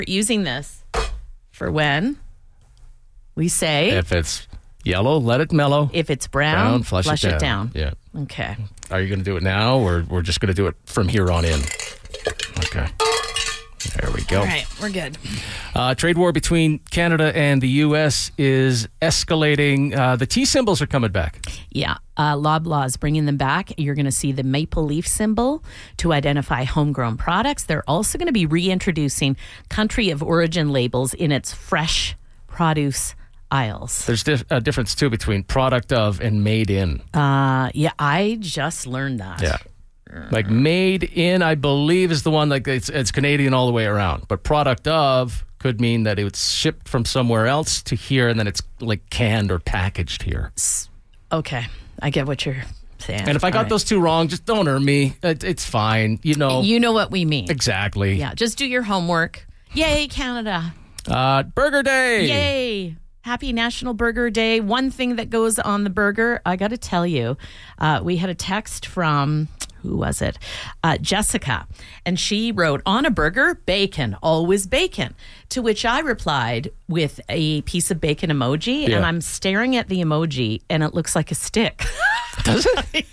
using this for when we say... If it's yellow, let it mellow. If it's brown, flush it down. Yeah. Okay. Are you going to do it now, or we're just going to do it from here on in? Okay. There we go. All right, we're good. Trade war between Canada and the U.S. is escalating. The T symbols are coming back. Yeah, Loblaw is bringing them back. You're going to see the maple leaf symbol to identify homegrown products. They're also going to be reintroducing country of origin labels in its fresh produce aisles. There's a difference, too, between product of and made in. Yeah, I just learned that. Yeah. Like made in, I believe, is the one like it's Canadian all the way around. But product of could mean that it's shipped from somewhere else to here, and then it's like canned or packaged here. Okay, I get what you're saying. And if I got those two wrong, just don't hurt me. It's fine. You know what we mean. Exactly. Yeah, just do your homework. Yay, Canada. Burger Day. Yay. Happy National Burger Day. One thing that goes on the burger, I got to tell you, we had a text from... Who was it? Jessica. And she wrote, on a burger, bacon, always bacon. To which I replied with a piece of bacon emoji. Yeah. And I'm staring at the emoji and it looks like a stick. Does it?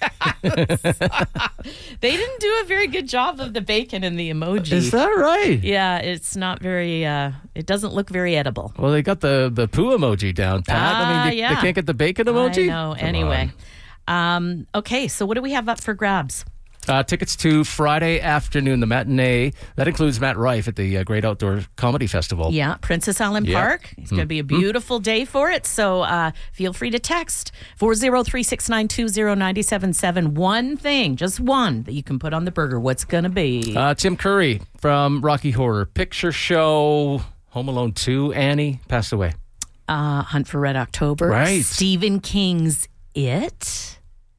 They didn't do a very good job of the bacon in the emoji. Is that right? Yeah, it's not very, it doesn't look very edible. Well, they got the poo emoji down, Pat. I mean, they can't get the bacon emoji? I know. Anyway. Okay, so what do we have up for grabs? Tickets to Friday afternoon, the matinee. That includes Matt Rife at the Great Outdoor Comedy Festival. Yeah, Princess Island Park. It's going to be a beautiful day for it. So feel free to text 403-692-0977. One thing, just one, that you can put on the burger. What's going to be? Tim Curry from Rocky Horror Picture Show. Home Alone 2. Annie passed away. Hunt for Red October. Right. Stephen King's It.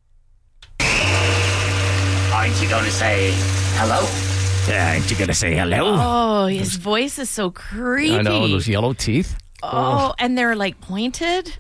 Aren't you going to say hello? Aren't you going to say hello? Oh, his voice is so creepy. I know, those yellow teeth. Oh, and they're like pointed.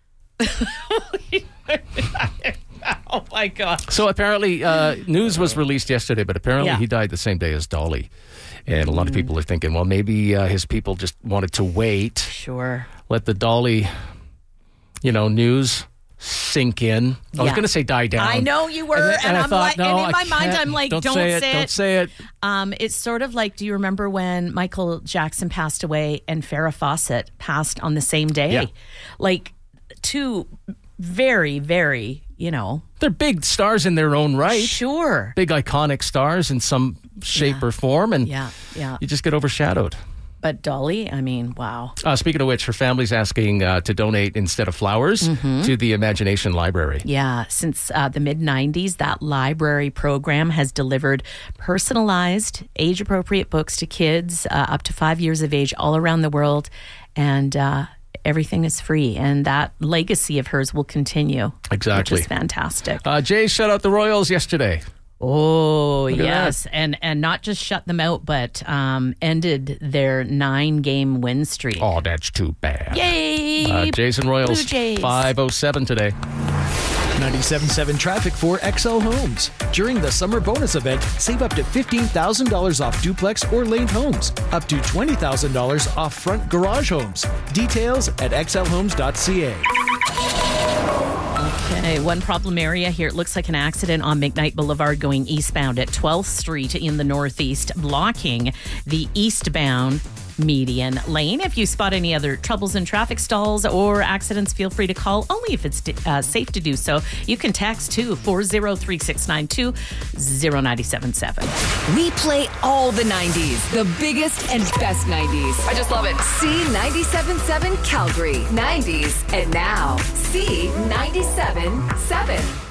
Oh, my God. So apparently, news was released yesterday, but apparently he died the same day as Dolly. And a lot of people are thinking, well, maybe his people just wanted to wait. Sure. Let the Dolly, news sink in. I was going to say die down. I know you were, and I'm thought, like, no, and in my mind, I'm like, don't say it. Don't say it. It's sort of like, do you remember when Michael Jackson passed away and Farrah Fawcett passed on the same day? Yeah. Like, two very, very, They're big stars in their own right. Sure. Big iconic stars in some shape or form, and you just get overshadowed. But Dolly, I mean, wow. Speaking of which, her family's asking to donate instead of flowers to the Imagination Library. Yeah, since the mid-90s, that library program has delivered personalized, age-appropriate books to kids up to 5 years of age all around the world, and everything is free. And that legacy of hers will continue. Exactly. Which is fantastic. Jay shut out the Royals yesterday. Oh, yes. And not just shut them out, but ended their 9-game win streak. Oh, that's too bad. Yay! Jason Royals, Blue Jays. 5:07 today. 97.7 traffic for XL Homes. During the summer bonus event, save up to $15,000 off duplex or laned homes. Up to $20,000 off front garage homes. Details at xlhomes.ca. Okay, one problem area here. It looks like an accident on McKnight Boulevard going eastbound at 12th Street in the northeast, blocking the eastbound median lane. If you spot any other troubles in traffic stalls or accidents, feel free to call, only if it's safe to do so. You can text to 403-692-0977. We play all the 90s, the biggest and best 90s. I just love it. C97.7 Calgary, 90s, and now C97.7.